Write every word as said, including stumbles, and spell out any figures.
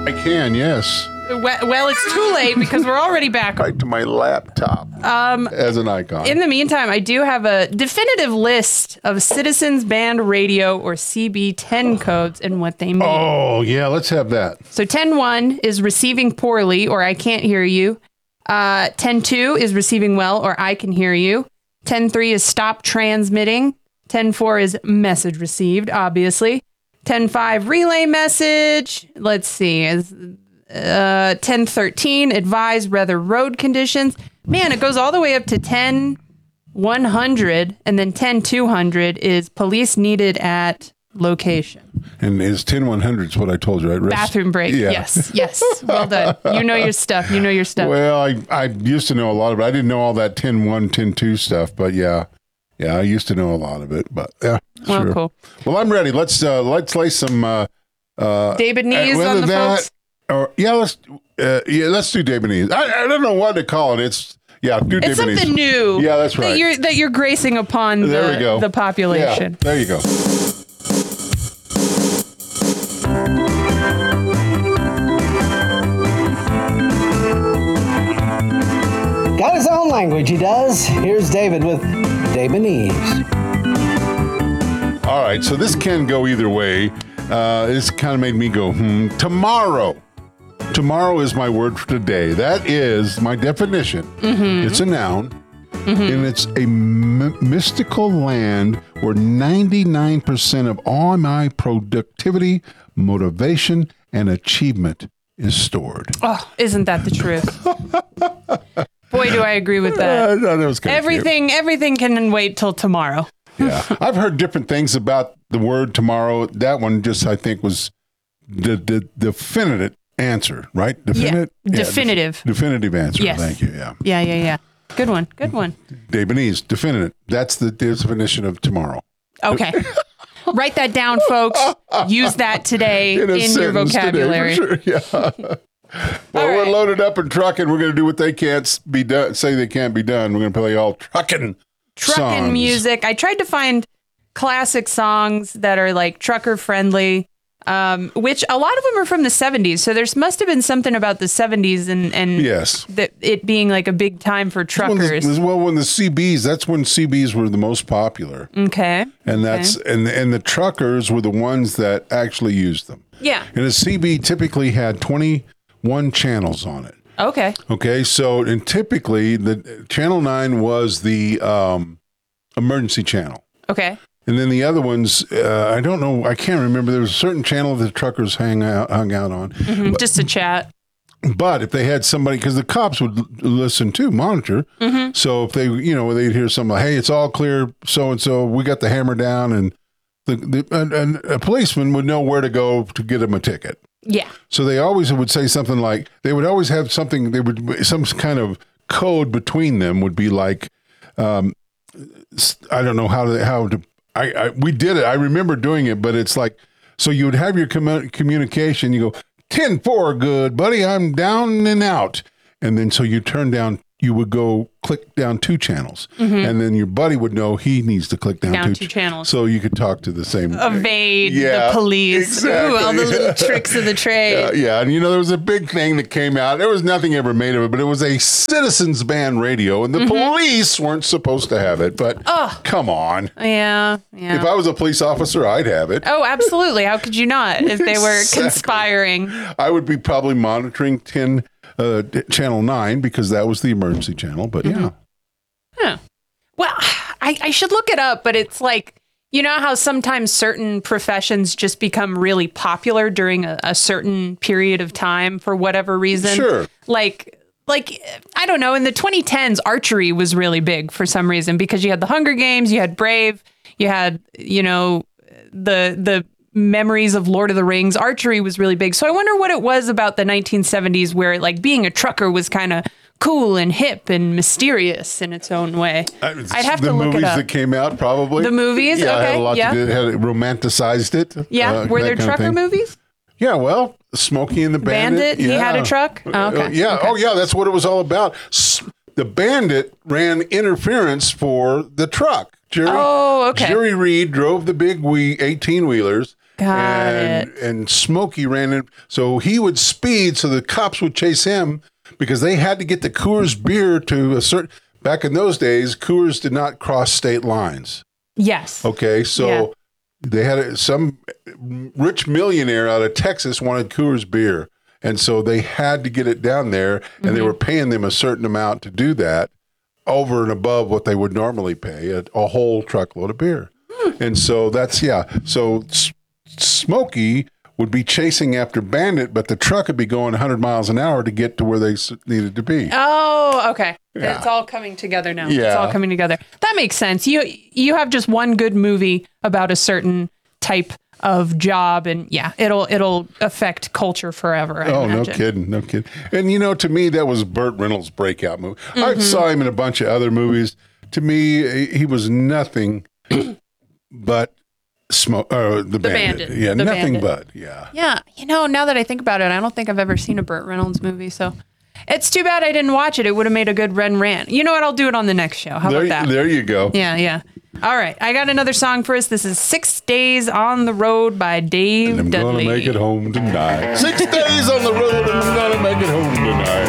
I can, yes. Well, it's too late because we're already back. Right to my laptop um, as an icon. In the meantime, I do have a definitive list of Citizens Band Radio or C B ten codes and what they mean. Oh, yeah, let's have that. So ten one is receiving poorly or I can't hear you. Uh, ten two is receiving well or I can hear you. ten three is stop transmitting. ten four is message received, obviously. ten five relay message. Let's see. Is uh, ten thirteen advise weather road conditions. Man, it goes all the way up to ten one hundred, and then ten two hundred is police needed at location. And is ten one hundred is what I told you, right? Rest- Bathroom break. Yeah. Yes, yes. Well done. You know your stuff. You know your stuff. Well, I, I used to know a lot of it. I didn't know all that ten one, ten two stuff, but yeah. Yeah, I used to know a lot of it, but yeah, well, sure. Cool. Well, I'm ready. Let's uh, let's lay some uh, uh, David Nees uh, on the that, folks. Or yeah, let's uh, yeah, let's do David Nees. I, I don't know what to call it. It's yeah, do It's David something Nees. new. Yeah, that's right. That you're that you're gracing upon there the, we go. the population. Yeah, there you go. Got his own language, he does. Here's David with David Nees. All right, so this can go either way. Uh, this kind of made me go, hmm. Tomorrow. Tomorrow is my word for today. That is my definition. Mm-hmm. It's a noun, mm-hmm. and it's a m- mystical land where ninety-nine percent of all my productivity, motivation, and achievement is stored. Oh, isn't that the truth? Boy, do I agree with that. Uh, no, that was kind everything, of cute. everything can wait till tomorrow. Yeah, I've heard different things about the word tomorrow. That one just, I think, was the, the definitive answer, right? Definitive? Yeah, definitive. Yeah, def- definitive answer. Yes. Thank you, yeah. Yeah, yeah, yeah. Good one, good one. Dabanese, definitive. That's the definition of tomorrow. Okay. Write that down, folks. Use that today in, in your vocabulary. Today, for sure. Yeah. Well, all we're right. loaded up in trucking. We're going to do what they can't be done. Say they can't be done. We're going to play all trucking Trucking songs. music. I tried to find classic songs that are like trucker friendly, um, which a lot of them are from the seventies. So there's must have been something about the seventies and and yes, that it being like a big time for truckers. When the, well, when the C Bs, that's when C Bs were the most popular. Okay, and that's okay. and and the truckers were the ones that actually used them. Yeah, and a C B typically had twenty-one channels on it. Okay. Okay. So, and typically the channel nine was the um, emergency channel. Okay. And then the other ones, uh, I don't know, I can't remember. There was a certain channel that the truckers hang out, hung out on. Mm-hmm, but, just to chat. But if they had somebody, because the cops would l- listen too, monitor. Mm-hmm. So if they, you know, they'd hear something like, hey, it's all clear, so and so, we got the hammer down, and the, the and, and a policeman would know where to go to get them a ticket. Yeah. So they always would say something like, they would always have something, they would, some kind of code between them would be like, um, I don't know how to, how to, I, I, we did it. I remember doing it, but it's like, so you would have your commu- communication, you go, ten four, good buddy, I'm down and out. And then so you turn down, you would go click down two channels. Mm-hmm. And then your buddy would know he needs to click down, down two, two channels. So you could talk to the same. Evade yeah, the police. Exactly. Ooh, all the little tricks of the trade. Yeah, yeah, and you know, there was a big thing that came out. There was nothing ever made of it, but it was a Citizens Band radio, and the mm-hmm. police weren't supposed to have it. But oh. come on. Yeah, yeah. If I was a police officer, I'd have it. Oh, absolutely. How could you not if they were exactly. conspiring? I would be probably monitoring ten, uh, Channel nine because that was the emergency channel, but mm-hmm. yeah. Huh. Well, I, I should look it up, but it's like, you know how sometimes certain professions just become really popular during a, a certain period of time for whatever reason? Sure. Like, like, I don't know, in the twenty tens, archery was really big for some reason because you had the Hunger Games, you had Brave, you had, you know, the the memories of Lord of the Rings. Archery was really big. So I wonder what it was about the nineteen seventies where like being a trucker was kind of cool and hip and mysterious in its own way. Uh, I'd have to look it up. The movies that came out, probably. The movies? Yeah, okay. had a lot yeah. to do. Had it romanticized it. Yeah. Uh, Were there trucker movies? Yeah, well, Smokey and the Bandit. Bandit? Yeah. He had a truck? Oh, okay. Uh, yeah. Okay. Oh, yeah. That's what it was all about. S- the Bandit ran interference for the truck. Jerry, oh, okay. Jerry Reed drove the big we eighteen wheelers. Got and it. and Smokey ran in, so he would speed, so the cops would chase him because they had to get the Coors beer to a certain. Back in those days, Coors did not cross state lines. Yes. Okay, so Yeah. they had a, some rich millionaire out of Texas wanted Coors beer, and so they had to get it down there, and Mm-hmm. they were paying them a certain amount to do that, over and above what they would normally pay, a, a whole truckload of beer. Hmm. And so that's yeah. So S- Smokey would be chasing after Bandit, but the truck would be going one hundred miles an hour to get to where they s- needed to be. Oh, okay. Yeah. It's all coming together now. It's Yeah. all coming together. That makes sense. You you have just one good movie about a certain type of job, and yeah, it'll it'll affect culture forever. I Oh, no imagine. kidding, no kidding. And you know, to me, that was Burt Reynolds' breakout movie. I Mm-hmm. saw him in a bunch of other movies. To me, he- he was nothing but smoke. Uh, the, bandit. Bandit. Yeah, The nothing Bandit. but yeah. Yeah, you know, now that I think about it, I don't think I've ever seen a Burt Reynolds movie. So it's too bad I didn't watch it. It would have made a good Ren rant. You know what? I'll do it on the next show. How There, about that? there you go. Yeah, yeah. All right, I got another song for us. This is Six Days on the Road by Dave I'm Dudley. gonna make it home tonight. Six days on the road, and I'm gonna make it home tonight.